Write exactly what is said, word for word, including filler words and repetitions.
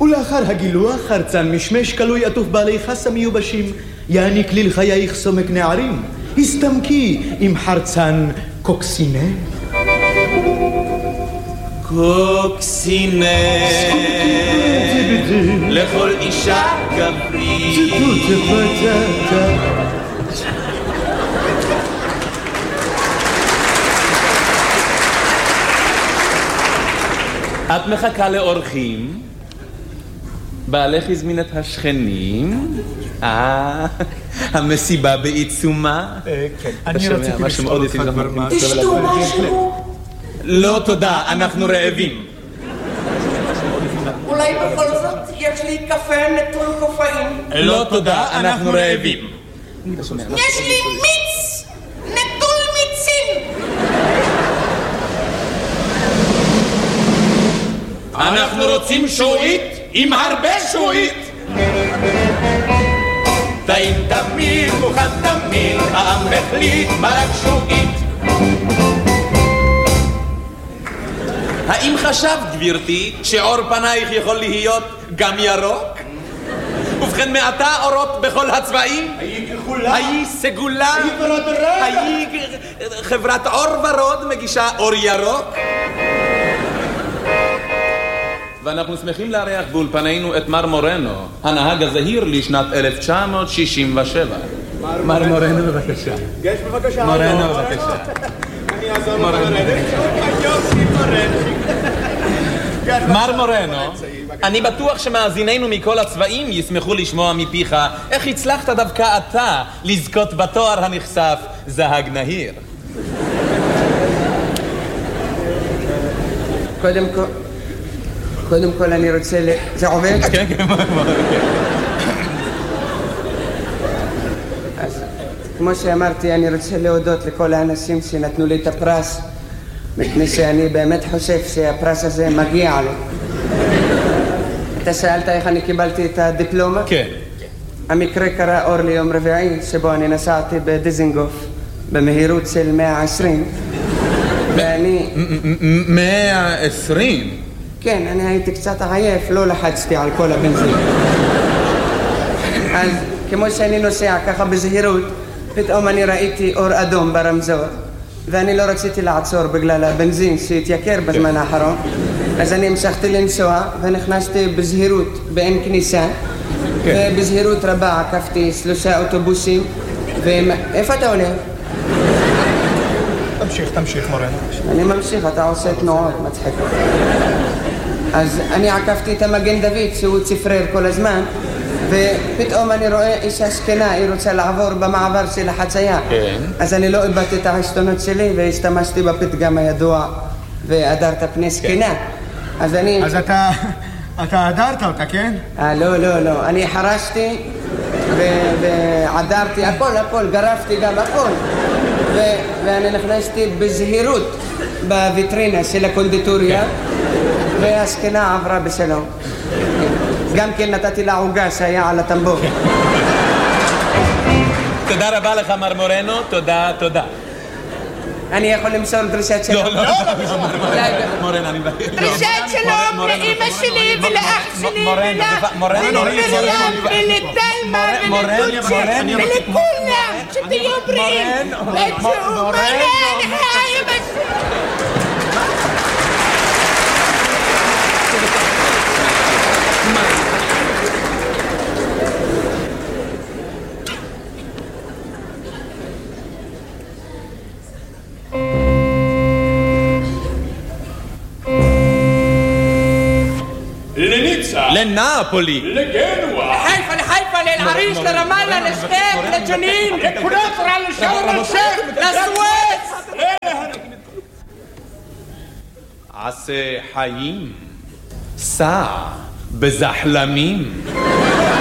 ולאחר הגילוח חרצן משמש כלוי עטוף בעלי חסה מיובשים, יעניק ליל חייך סומק נערים, הסתמקי עם חרצן קוקסינה. קוקסינה לכל אישה גברית. את מחכה לאורחים? בעלך הזמין את השכנים? אה, המסיבה בעיצומה? כן, אני רציתי לשאול אותך כבר מה... תשתו משהו? לא תודה, אנחנו רעבים. אולי בכל זאת יש לי קפה נטול קופאין? לא תודה, אנחנו רעבים. יש לי מיץ נטול מיצים. אנחנו רוצים שועית עם הרבה שועית. טעים תמיד, מוכן תמיד, העם החליט מרק שועית. האם חשבת, גברתי, שעור פנייך יכול להיות גם ירוק? ובכן, מעתה אורות בכל הצבעים? היי כחולה. היי סגולה. היי ורוד. היי חברת אור ורוד מגישה אור ירוק. ואנחנו שמחים לארח באולפנינו את מר מורנו, הנהג הזהיר לשנת אלף תשע מאות שישים ושבע. מר מורנו בבקשה. גש בבקשה. מורנו בבקשה. אני אעזור לך. מר מורנו, אני בטוח שמאזינינו מכל הצבעים ישמחו לשמוע מפיך איך הצלחת דווקא אתה לזכות בתואר הנכסף זהג נהיר. קודם כל... קודם כל אני רוצה ל... זה עובד? כן, כן, כן. אז כמו שאמרתי, אני רוצה להודות לכל האנשים שנתנו לי את הפרס, מפני שאני באמת חושב שהפרס הזה מגיע לי. אתה שאלת איך אני קיבלתי את הדיפלומה? כן. המקרה קרה אור ליום רביעי, שבו אני נסעתי בדיזינגוף במהירות של מאה ועשרים, ואני... מאה ועשרים? כן, אני הייתי קצת עייף, לא לחצתי על כל הבנזין. אז כמו שאני נוסע ככה בזהירות, פתאום אני ראיתי אור אדום ברמזור, ואני לא רציתי לעצור בגלל הבנזין שהתייקר בזמן האחרון, אז אני המשכתי לנסוע ונכנסתי בזהירות באין כניסה, ובזהירות רבה עקפתי שלושה אוטובוסים, ואיפה אתה עולה? תמשיך, תמשיך מורנו. אני ממשיך, אתה עושה תנועות, מצחיק. אז אני עקפתי את המגן דוד שהוא צפרר כל הזמן, ופתאום אני רואה אישה זקנה, היא רוצה לעבור במעבר של החצייה. כן. אז אני לא איבדתי את העשתונות שלי והשתמשתי בפתגם הידוע והדרת פני זקנה. אז אני... אז אתה... אתה הדרת אותה, כן? אה, לא, לא, לא. אני חרשתי ועדרתי, הכל, הכל, גרפתי גם הכל. ואני נכנסתי בזהירות בוויטרינה של הקונדיטוריה, והזקנה עברה בשלום. גם כן נתתי לה עוגה שהיה על הטמבור. תודה רבה לך מר מורנו, תודה, תודה. אני יכול למסור דרישת שלום? לא, לא, לא, מורנו, אני מבקש. דרישת שלום לאמא שלי ולאח שלי ולאמא ולתלמה ולדוצ'ה ולכולם, שתהיו בריאים ותשאו מורן האמא שלי. לנאפולי, לגנואה, לחיפה, לחיפה, לאל-עריש, לרמאללה, לשכם, לג'נין, לקונטרה, לשארם א-שייח, לסואץ. עשה חיים, סע בזחלמים.